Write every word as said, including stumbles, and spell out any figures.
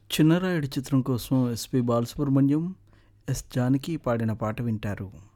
'చిన్నరాయుడు' చిత్రం కోసం SP Balasubrahmanyam, yes. Janaki పాడిన పాట వింటారు.